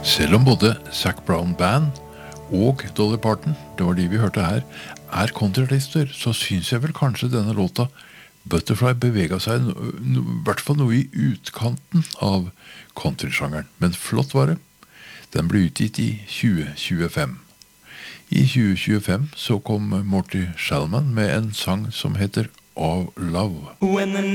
Selv om både Zac Brown Band og Dolly Parton, det var de vi hørte her, er countryartister, så synes jeg vel kanskje denne låta Butterfly beveget seg I hvert fall noe I utkanten av countrysjangeren. Men flott var det. Den ble utgitt I 2025. I 2025 så kom Morty Shellman med en sang som heter Of Love.